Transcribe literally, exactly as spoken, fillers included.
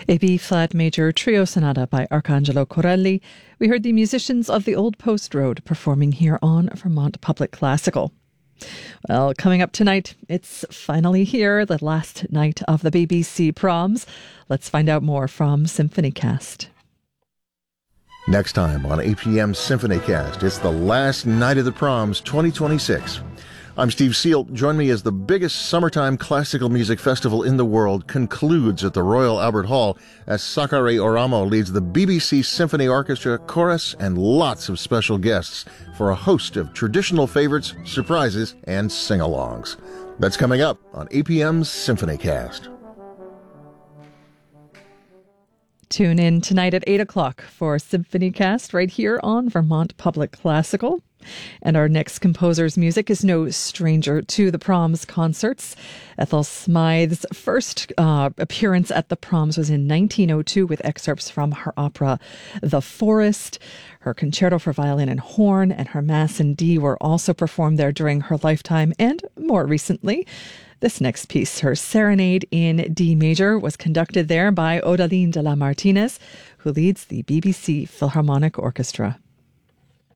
A B-flat major trio sonata by Arcangelo Corelli. We heard the musicians of the Old Post Road performing here on Vermont Public Classical. Well, coming up tonight, it's finally here, the last night of the B B C Proms. Let's find out more from SymphonyCast. Next time on A P M SymphonyCast, it's the last night of the Proms twenty twenty-six. I'm Steve Seal. Join me as the biggest summertime classical music festival in the world concludes at the Royal Albert Hall as Sakari Oramo leads the B B C Symphony Orchestra, chorus, and lots of special guests for a host of traditional favorites, surprises, and sing-alongs. That's coming up on A P M's SymphonyCast. Tune in tonight at eight o'clock for SymphonyCast right here on Vermont Public Classical. And our next composer's music is no stranger to the Proms concerts. Ethel Smythe's first uh, appearance at the Proms was in nineteen oh two with excerpts from her opera The Forest. Her concerto for violin and horn and her Mass in D were also performed there during her lifetime and more recently. This next piece, her Serenade in D major, was conducted there by Odaline de la Martinez, who leads the B B C Philharmonic Orchestra.